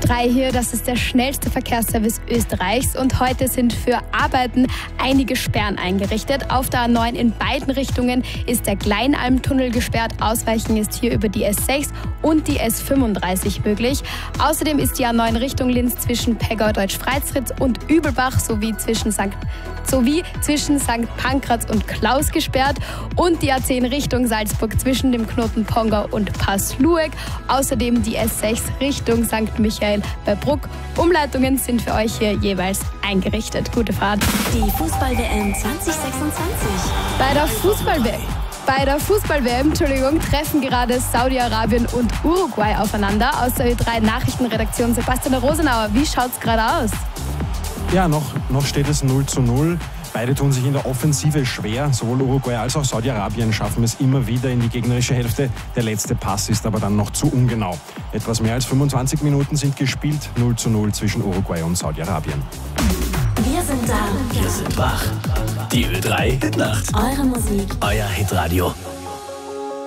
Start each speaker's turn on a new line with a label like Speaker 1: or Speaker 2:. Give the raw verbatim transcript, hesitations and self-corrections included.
Speaker 1: drei hier, das ist der schnellste Verkehrsservice Österreichs und heute sind für Arbeiten einige Sperren eingerichtet. Auf der A neun in beiden Richtungen ist der Kleinalmtunnel gesperrt. Ausweichen ist hier über die S sechs und die S fünfunddreißig möglich. Außerdem ist die A neun Richtung Linz zwischen Peggau-Deutsch-Freitritz und Übelbach sowie zwischen Sankt sowie zwischen Sankt Pankraz und Klaus gesperrt und die A zehn Richtung Salzburg zwischen dem Knoten Pongau und Passlueck. Außerdem die S sechs Richtung Sankt Michael bei Bruck. Umleitungen sind für euch hier jeweils eingerichtet. Gute Fahrt.
Speaker 2: Die Fußball-W M zwanzig sechsundzwanzig.
Speaker 1: Bei der Fußball-W M Bei der Fußball-W M Entschuldigung, treffen gerade Saudi-Arabien und Uruguay aufeinander. Aus der Ö drei Nachrichtenredaktion Sebastian Rosenauer. Wie schaut's gerade aus?
Speaker 3: Ja, noch, noch steht es null zu null. Beide tun sich in der Offensive schwer. Sowohl Uruguay als auch Saudi-Arabien schaffen es immer wieder in die gegnerische Hälfte. Der letzte Pass ist aber dann noch zu ungenau. Etwas mehr als fünfundzwanzig Minuten sind gespielt. null zu null zwischen Uruguay und Saudi-Arabien.
Speaker 2: Wir sind da.
Speaker 4: Wir sind wach. Die Ö drei Hitnacht.
Speaker 2: Eure Musik.
Speaker 4: Euer Hitradio.